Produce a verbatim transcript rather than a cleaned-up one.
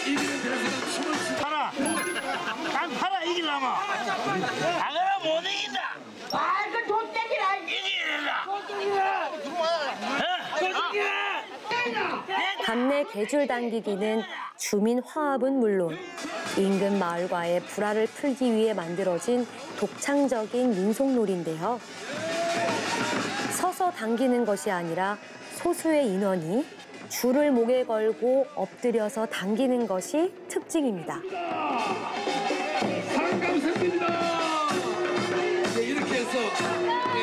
이기는 데서는 춤을 추 팔아. 난 팔아 이기려면. 나가라 못 이긴다. 아, 그 돈떼기라. 이기라. 돈떼기라. 돈떼기라. 밤내 개줄 당기기는 주민 화합은 물론 인근 마을과의 불화를 풀기 위해 만들어진 독창적인 민속놀이인데요. 서서 당기는 것이 아니라 소수의 인원이 줄을 목에 걸고 엎드려서 당기는 것이 특징입니다. 상감사입니다. 이렇게 해서